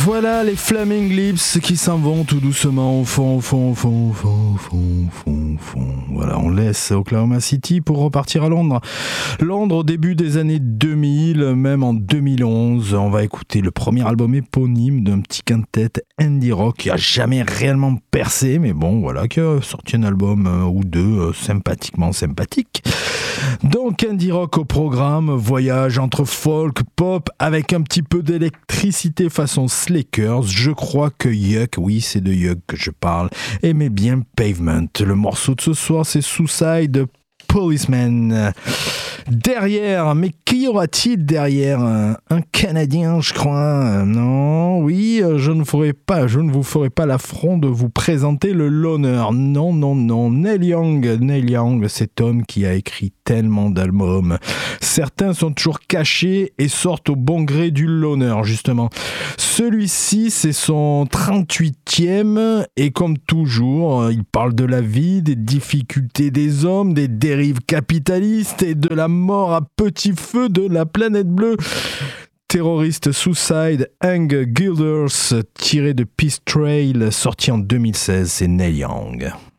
Voilà les Flaming Lips qui s'en vont tout doucement au fond. Voilà, on laisse Oklahoma City pour repartir à Londres. Londres au début des années 2000, même en 2011. On va écouter le premier album éponyme d'un petit quintet indie rock qui a jamais réellement percé, mais bon, voilà, qui a sorti un album ou deux sympathiquement sympathique. Donc indie rock au programme, voyage entre folk, pop, avec un petit peu d'électricité façon Slickers. Je crois que Yuck, oui c'est de Yuck que je parle, aimait bien Pavement. Le morceau de ce soir c'est Suicide Policeman. Derrière, mais qui y aura-t-il derrière un Canadien, je crois. Non, oui, je ne vous ferai pas l'affront de vous présenter le loner. Non. Neil Young, cet homme qui a écrit tellement d'albums. Certains sont toujours cachés et sortent au bon gré du loner, justement. Celui-ci, c'est son 38e et comme toujours, il parle de la vie, des difficultés des hommes, des dérives capitalistes et de la mort à petit feu de la planète bleue. Terroriste Suicide, Hang Guilders, tiré de Peace Trail, sorti en 2016, c'est Neil Young.